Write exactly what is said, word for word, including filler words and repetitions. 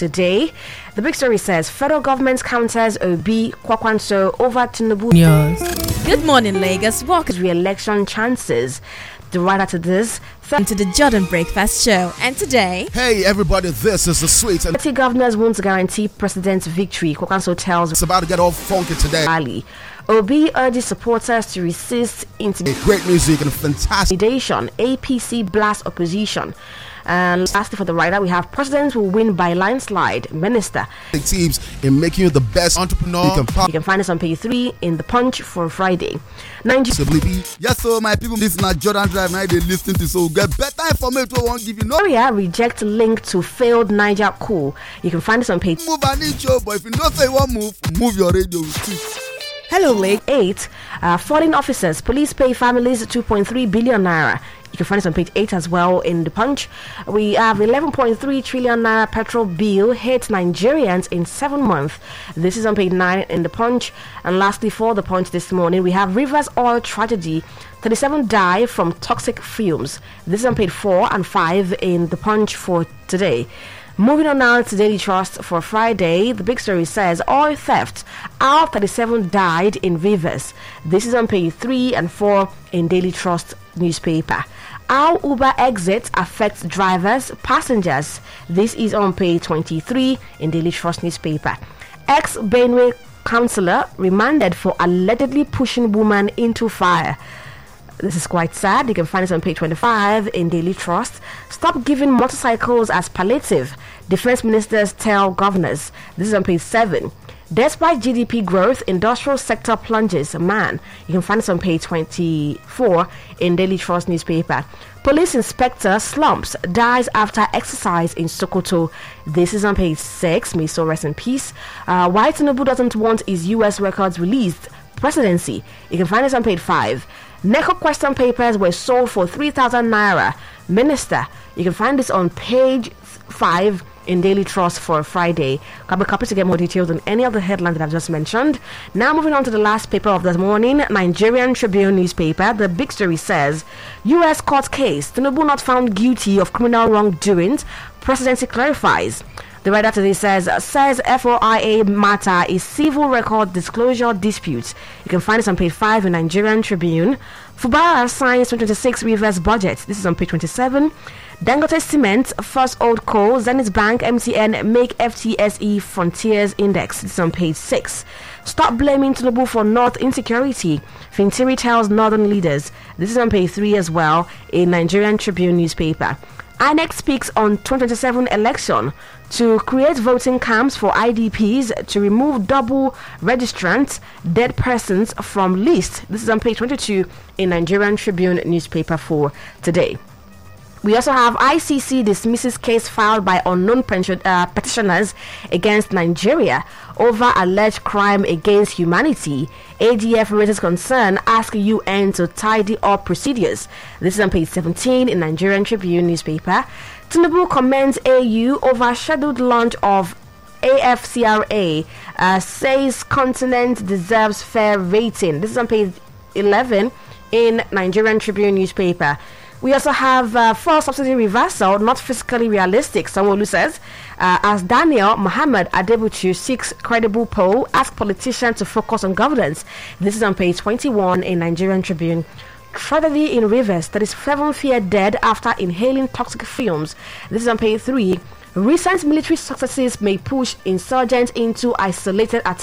today. The big story says federal government counters Obi Kwakwanso over Tinubu. Yes. Good morning, Lagos. Welcome to re-election chances. The writer to this to the Jordan Breakfast Show, and today, hey everybody, this is the sweet. And thirty governors won't guarantee president's victory. Kwakwanso tells it's about to get all funky today. Ali Obi urges supporters to resist intimidation. Great music and fantastic intimidation. A P C blast opposition. And lastly, for the writer, we have presidents will win by landslide. Minister teams in making you the best entrepreneur. You can, you can find us on page three in the Punch for Friday. Nigeria. Yes, so my people, this is not Jordan Drive. Now they listen to so get better information. Won't give you no. Nigeria reject link to failed Niger coup. You can find us on page. Move an inch, but if you don't say one move, move your radio. Hello, Lake eight. Uh, fallen officers, police pay families two point three billion naira. You can find us on page eight as well in the Punch. We have eleven point three trillion naira petrol bill hits Nigerians in seven months. This is on page nine in the Punch. And lastly, for the Punch this morning, we have Rivers Oil tragedy. thirty-seven die from toxic fumes. This is on page four and five in the Punch for today. Moving on now to Daily Trust for Friday, the big story says oil theft. Our thirty-seven died in Rivers. This is on page three and four in Daily Trust newspaper. How Uber exits affects drivers, passengers. This is on page twenty-three in Daily Trust newspaper. Ex-Benue councillor remanded for allegedly pushing woman into fire. This is quite sad. You can find us on page twenty-five in Daily Trust. Stop giving motorcycles as palliative. Defense ministers tell governors. This is on page seven. Despite G D P growth, industrial sector plunges. Man, you can find us on page twenty-four in Daily Trust newspaper. Police inspector slumps, dies after exercise in Sokoto. This is on page six. May so rest in peace. Uh, why Tinubu doesn't want his U S records released. Presidency. You can find us on page five. NECO question papers were sold for three thousand naira. Minister. You can find this on page five in Daily Trust for Friday. I'll be happy to get more details on any of the headlines that I've just mentioned. Now moving on to the last paper of this morning, Nigerian Tribune newspaper. The big story says U S court case. Tinubu not found guilty of criminal wrongdoings. Presidency clarifies. The writer today says, says F O I A matter is civil record disclosure dispute. You can find this on page five in Nigerian Tribune. Fubara signs twenty twenty-six Rivers budget. This is on page twenty-seven. Dangote Cement, First Old Coal, Zenith Bank, M T N make F T S E Frontiers Index. This is on page six. Stop blaming Tinubu for North insecurity. Fintiri tells Northern leaders. This is on page three as well in Nigerian Tribune newspaper. I N E C speaks on twenty twenty-seven election to create voting camps for I D Ps to remove double registrants, dead persons from list. This is on page twenty-two in Nigerian Tribune newspaper for today. We also have I C C dismisses case filed by unknown pension, uh, petitioners against Nigeria over alleged crime against humanity. A D F raises concern, ask U N to tidy up procedures. This is on page seventeen in Nigerian Tribune newspaper. Tinubu commends A U over scheduled launch of A F C R A, uh, says continent deserves fair rating. This is on page eleven in Nigerian Tribune newspaper. We also have uh, fuel subsidy reversal, not fiscally realistic, Sanwo-Olu says. Uh, as Daniel Muhammad Adebuchi seeks credible poll, ask politicians to focus on governance. This is on page twenty-one in Nigerian Tribune. Tragedy in Rivers, thirty-seven fear dead after inhaling toxic fumes. This is on page three. Recent military successes may push insurgents into isolated attacks.